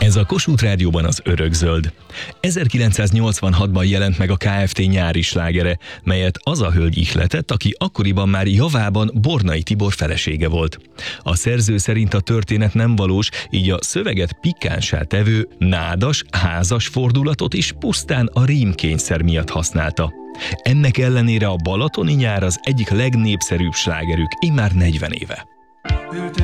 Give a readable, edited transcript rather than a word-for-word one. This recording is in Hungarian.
Ez a Kossuth Rádióban az Örökzöld. 1986-ban jelent meg a Kft. Nyári slágere, melyet az a hölgy ihletett, aki akkoriban már javában Bornai Tibor felesége volt. A szerző szerint a történet nem valós, így a szöveget pikánsá tevő, nádas, házas fordulatot is pusztán a rímkényszer miatt használta. Ennek ellenére a balatoni nyár az egyik legnépszerűbb slágerük immár 40 éve.